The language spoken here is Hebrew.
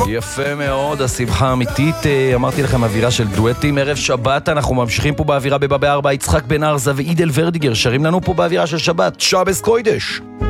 יפה מאוד, השמחה אמיתית. אמרתי לכם, אווירה של דואטים. ערב שבת, אנחנו ממשיכים פה באווירה בבא בארבע. יצחק בן ארזה ואידל ורדיגר שרים לנו פה באווירה של שבת. שבס קוידש.